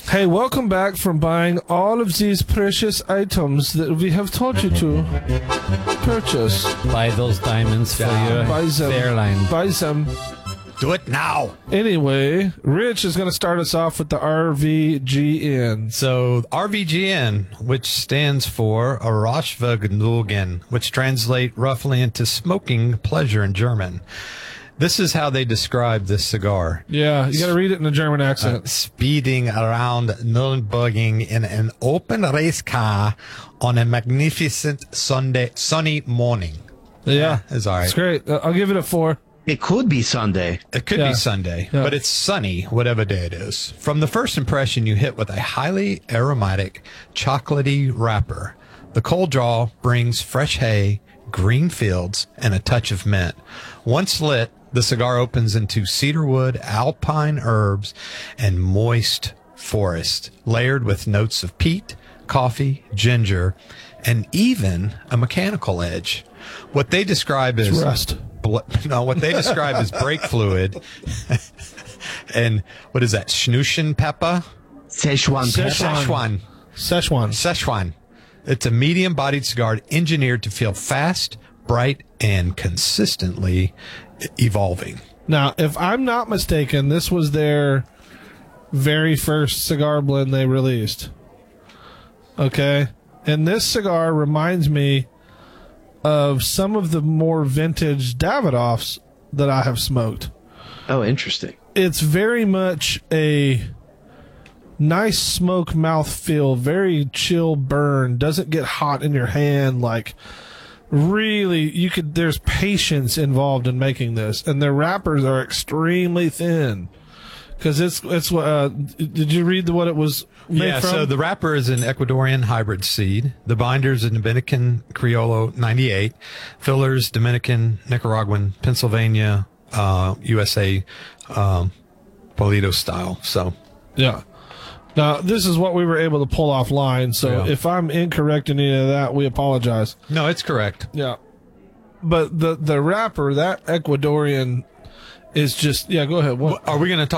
Hey, welcome back from buying all of these precious items that we have told you to purchase. Buy those diamonds for your Buy them. airline. Buy some. Do it now. Anyway, Rich is going to start us off with the RVGN. So RVGN, which stands for Rauschvergnügen, which translate roughly into smoking pleasure in German. This is how they describe this cigar. Yeah, you got to read it in a German accent. Speeding around Nürburgring in an open race car on a magnificent sunny morning. Yeah, It's all right. it's great. I'll give it a 4. It could be Sunday. It could Yeah. be Sunday, Yeah. but it's sunny, whatever day it is. From the first impression, you hit with a highly aromatic, chocolatey wrapper. The cold draw brings fresh hay, green fields, and a touch of mint. Once lit, the cigar opens into cedarwood, alpine herbs, and moist forest, layered with notes of peat, coffee, ginger, and even a mechanical edge. What they describe as rust. what they describe as brake fluid, and what is that? Schnooschen pepper? Szechuan pepper. Szechuan. Szechuan. Szechuan. It's a medium-bodied cigar engineered to feel fast, bright, and consistently evolving. Now, if I'm not mistaken, this was their very first cigar blend they released. Okay? And this cigar reminds me of some of the more vintage Davidoffs that I have smoked. Oh, interesting. It's very much a nice smoke mouthfeel, very chill burn, doesn't get hot in your hand. Like, really, there's patience involved in making this, and their wrappers are extremely thin. Because did you read what it was made from? So the wrapper is an Ecuadorian hybrid seed. The binders a Dominican Criollo 98. Fillers Dominican, Nicaraguan, Pennsylvania, USA, Polito style. So Yeah. Now, this is what we were able to pull offline, so Yeah. if I'm incorrect in any of that, we apologize. no, it's correct. Yeah. But the wrapper, that Ecuadorian, is just... Yeah, go ahead. What? Are we going to talk